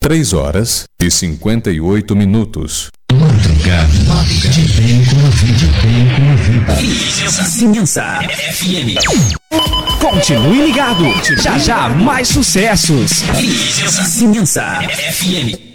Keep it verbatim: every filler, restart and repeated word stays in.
três horas e cinquenta e oito minutos. Madrugada, de bem com a vida, bem com a vida. Vizinhança F M. Continue ligado, já já mais sucessos. Vizinhança F M.